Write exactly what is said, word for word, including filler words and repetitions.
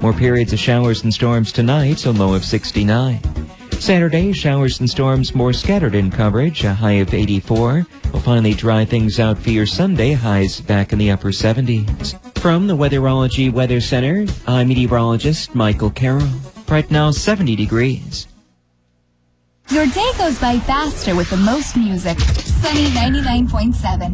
More periods of showers and storms tonight, a low of sixty-nine. Saturday, showers and storms more scattered in coverage, a high of eighty-four. We'll finally dry things out for your Sunday, highs back in the upper seventies. From the Weatherology Weather Center, I'm meteorologist Michael Carroll. Right now, seventy degrees. Your day goes by faster with the most music. Sunny ninety-nine point seven.